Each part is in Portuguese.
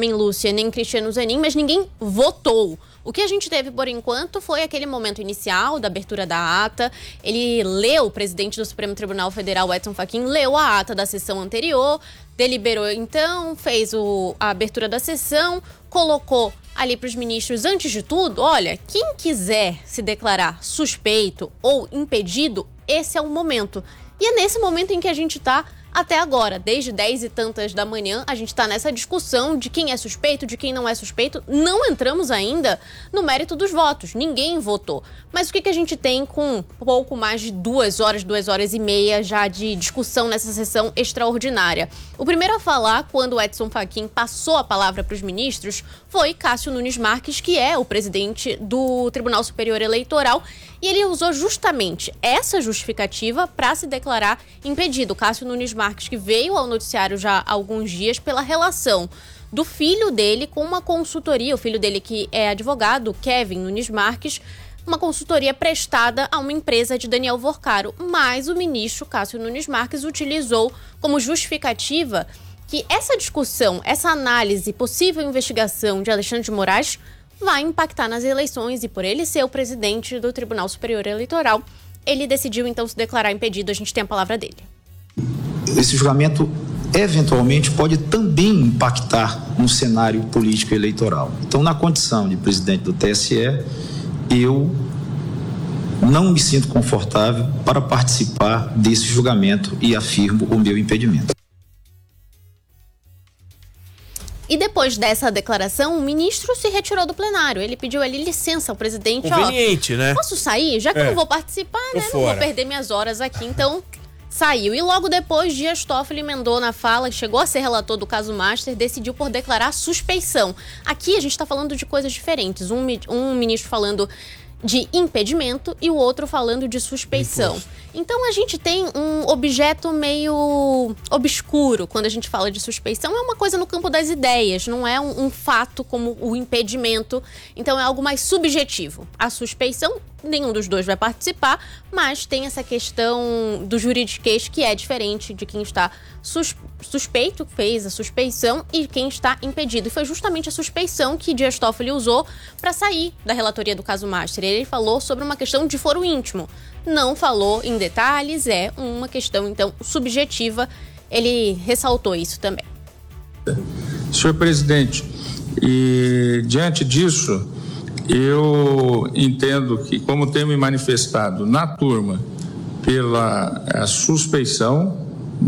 Carmen Lúcia nem Cristiano Zanin, mas ninguém votou. O que a gente teve, por enquanto, foi aquele momento inicial da abertura da ata. O presidente do Supremo Tribunal Federal, Edson Fachin, leu a ata da sessão anterior, deliberou então, fez a abertura da sessão, colocou ali para os ministros, antes de tudo, olha, quem quiser se declarar suspeito ou impedido, esse é o momento. E é nesse momento em que a gente está até agora, desde 10 e tantas da manhã, a gente está nessa discussão de quem é suspeito, de quem não é suspeito. Não entramos ainda no mérito dos votos, ninguém votou. Mas o que a gente tem com pouco mais de 2 horas e meia já de discussão nessa sessão extraordinária? O primeiro a falar, quando o Edson Fachin passou a palavra para os ministros, foi Cássio Nunes Marques, que é o presidente do Tribunal Superior Eleitoral, e ele usou justamente essa justificativa para se declarar impedido. Cássio Nunes Marques, que veio ao noticiário já há alguns dias pela relação do filho dele com uma consultoria, o filho dele que é advogado, Kevin Nunes Marques, uma consultoria prestada a uma empresa de Daniel Vorcaro. Mas o ministro Cássio Nunes Marques utilizou como justificativa que essa discussão, essa análise, possível investigação de Alexandre de Moraes vai impactar nas eleições, e por ele ser o presidente do Tribunal Superior Eleitoral, ele decidiu então se declarar impedido. A gente tem a palavra dele. Esse julgamento eventualmente pode também impactar no cenário político eleitoral. Então, na condição de presidente do TSE, eu não me sinto confortável para participar desse julgamento e afirmo o meu impedimento. E depois dessa declaração, o ministro se retirou do plenário. Ele pediu ali licença ao presidente. Conveniente, né? Posso sair? Já que eu não vou participar, né? Não vou perder minhas horas aqui. Então, saiu. E logo depois, Dias Toffoli emendou na fala, chegou a ser relator do caso Master, decidiu por declarar suspeição. Aqui a gente está falando de coisas diferentes. Um ministro falando de impedimento e o outro falando de suspeição. Então a gente tem um objeto meio obscuro quando a gente fala de suspeição. É uma coisa no campo das ideias, não é um fato como o impedimento. Então é algo mais subjetivo. A suspeição, nenhum dos dois vai participar, mas tem essa questão do juridiquês que é diferente de quem está suspeito, fez a suspeição, e quem está impedido. E foi justamente a suspeição que Dias Toffoli usou para sair da relatoria do caso Master. Ele falou sobre uma questão de foro íntimo. Não falou em detalhes, é uma questão, então, subjetiva. Ele ressaltou isso também. Senhor presidente, e diante disso, eu entendo que, como tenho me manifestado na turma pela suspeição,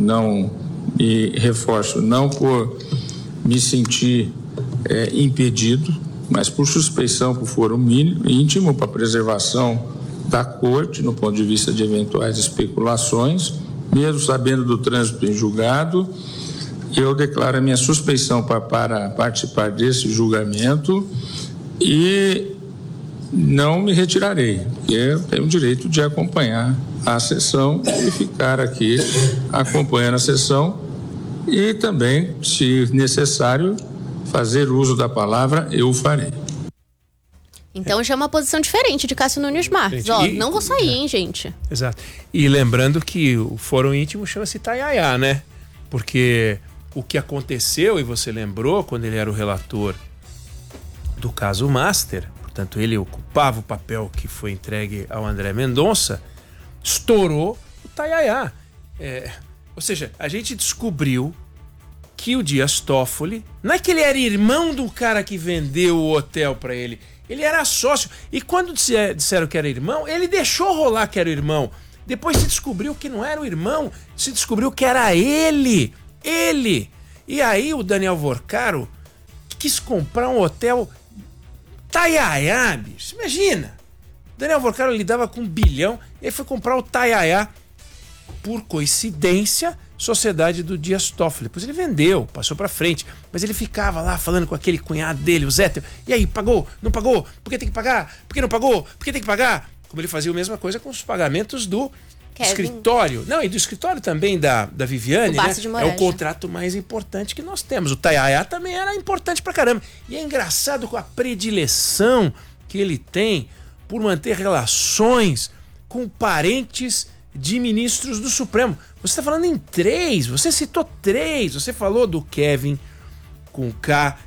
e reforço, não por me sentir impedido, mas por suspeição, por foro íntimo, para preservação da corte, no ponto de vista de eventuais especulações, mesmo sabendo do trânsito em julgado, eu declaro a minha suspeição para participar desse julgamento e não me retirarei, porque eu tenho o direito de acompanhar a sessão e ficar aqui acompanhando a sessão e também, se necessário, fazer uso da palavra, eu o farei. Então já é uma posição diferente de Cássio Nunes Marques. Não vou sair, hein, gente? Exato. E lembrando que o fórum íntimo chama-se Itaiaiá, né? Porque o que aconteceu, e você lembrou, quando ele era o relator do caso Master, portanto ele ocupava o papel que foi entregue ao André Mendonça, estourou o Itaiaiá. Ou seja, a gente descobriu que o Dias Toffoli, não é que ele era irmão do cara que vendeu o hotel para ele, ele era sócio. E quando disseram que era irmão, ele deixou rolar que era irmão. Depois se descobriu que não era o irmão, se descobriu que era ele. Ele. E aí o Daniel Vorcaro quis comprar um hotel Itaiaiá, bicho. Imagina. Daniel Vorcaro lidava com 1 bilhão, e aí foi comprar o Itaiaiá. Por coincidência, sociedade do Dias Toffoli. Depois ele vendeu, passou pra frente, mas ele ficava lá falando com aquele cunhado dele, o Zéter. E aí, pagou? Não pagou? Por que tem que pagar? Por que não pagou? Por que tem que pagar? Como ele fazia a mesma coisa com os pagamentos do escritório. Não, e do escritório também da Viviane, né? É o contrato mais importante que nós temos. O Itaiaiá também era importante pra caramba. E é engraçado com a predileção que ele tem por manter relações com parentes de ministros do Supremo. Você está falando em 3, você citou 3, você falou do Kevin com K,